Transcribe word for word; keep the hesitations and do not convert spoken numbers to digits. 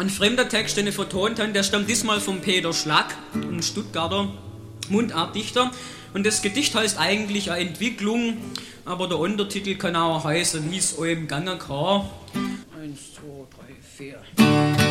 Ein fremder Text, den ich vertont habe, der stammt diesmal von Peter Schlack, ein Stuttgarter Mundartdichter. Und das Gedicht heißt eigentlich eine Entwicklung, aber der Untertitel kann auch heißen, wie es eurem Gange kann. Eins, zwei, drei, vier.